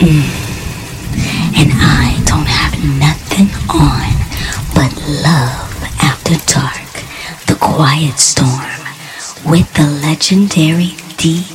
And I don't have nothing on but Love After Dark, The Quiet Storm, with the legendary D.